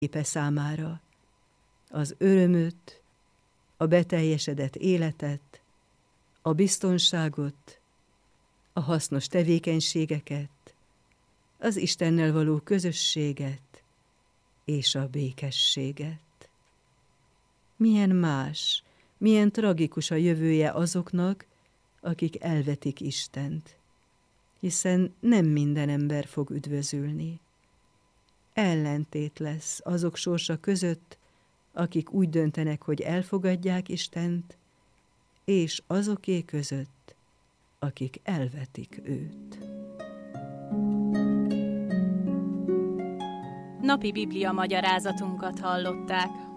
képe számára az örömöt, a beteljesedett életet, a biztonságot, a hasznos tevékenységeket, az Istennel való közösséget és a békességet. Milyen más, milyen tragikus a jövője azoknak, akik elvetik Istent, hiszen nem minden ember fog üdvözülni. Ellentét lesz azok sorsa között, akik úgy döntenek, hogy elfogadják Istent, és azoké között, akik elvetik őt. Napi Biblia magyarázatunkat hallották.